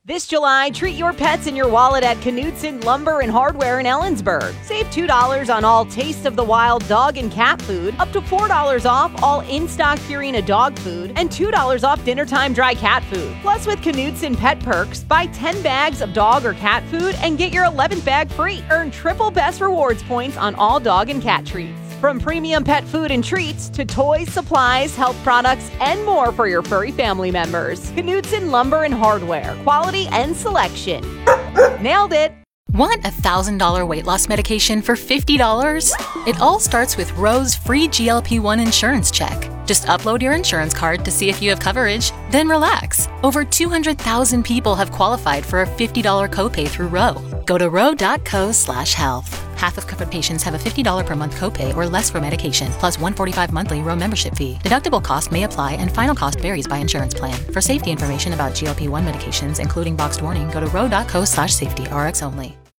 This July, treat your pets and your wallet at Knudsen Lumber and Hardware in Ellensburg. Save $2 on all Taste of the Wild dog and cat food, up to $4 off all in-stock Purina dog food, and $2 off dinner time dry cat food. Plus, with Knudsen Pet Perks, buy 10 bags of dog or cat food and get your 11th bag free. Earn triple Best Rewards points on all dog and cat treats. From premium pet food and treats to toys, supplies, health products, and more for your furry family members. Knudsen Lumber and Hardware. Quality and selection. Nailed it! Want $1,000 weight loss medication for $50? It all starts with Ro's free GLP-1 insurance check. Just upload your insurance card to see if you have coverage, then relax. Over 200,000 people have qualified for a $50 copay through Ro. Go to ro.co/health. Half of covered patients have a $50 per month copay or less for medication, plus $145 monthly Ro membership fee. Deductible cost may apply and final cost varies by insurance plan. For safety information about GLP-1 medications, including boxed warning, go to ro.co/safety, RX only.